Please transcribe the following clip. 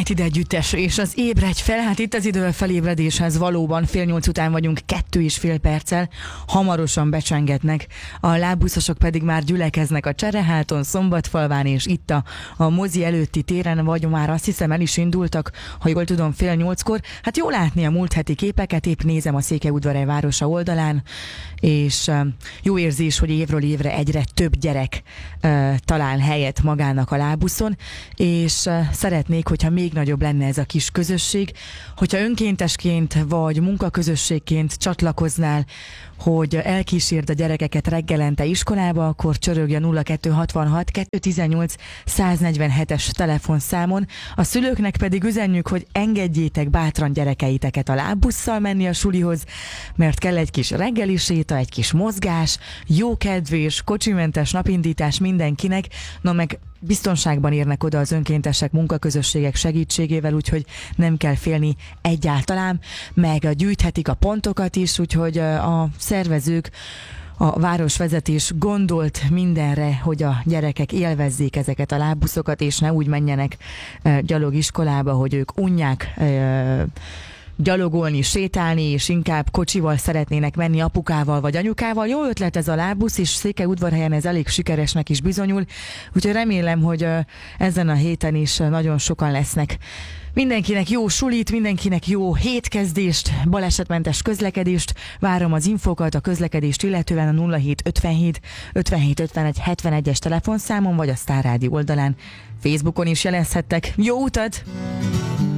Martid együttes és az Ébredj fel, hát itt az idő a felébredéshez valóban 7:30 után vagyunk 2,5 perccel, hamarosan becsengetnek, a lábbuszosok pedig már gyülekeznek a Csereháton, Szombatfalván és itt a mozi előtti téren, vagy már azt hiszem el is indultak, ha jól tudom 7:30-kor. Hát jó látni a múlt heti képeket, épp nézem a Székelyudvarhely városa oldalán, és jó érzés, hogy évről évre egyre több gyerek talál helyet magának a lábbuszon, és szeretnék, hogyha még nagyobb lenne ez a kis közösség, hogyha önkéntesként vagy munkaközösségként csatlakoznál, hogy elkísérd a gyerekeket reggelente iskolába, akkor csörögj a 0266 218 147-es telefonszámon. A szülőknek pedig üzenjük, hogy engedjétek bátran gyerekeiteket a lábbusszal menni a sulihoz, mert kell egy kis reggeli séta, egy kis mozgás, jó kedvés, kocsimentes napindítás mindenkinek, no meg biztonságban érnek oda az önkéntesek munkaközösségek segítségével, úgyhogy nem kell félni egyáltalán, meg gyűjthetik a pontokat is, úgyhogy a szervezők, a városvezetés gondolt mindenre, hogy a gyerekek élvezzék ezeket a lábbuszokat, és ne úgy menjenek gyalog iskolába, hogy ők unják gyalogolni, sétálni, és inkább kocsival szeretnének menni apukával vagy anyukával. Jó ötlet ez a lábbusz, és Székelyudvarhelyen ez elég sikeresnek is bizonyul, úgyhogy remélem, hogy ezen a héten is nagyon sokan lesznek. Mindenkinek jó sulit, mindenkinek jó hétkezdést, balesetmentes közlekedést, várom az infokat, a közlekedést illetően a 0757 57 51 71-es telefonszámon, vagy a Sztár Rádió oldalán, Facebookon is jelezhettek. Jó utat!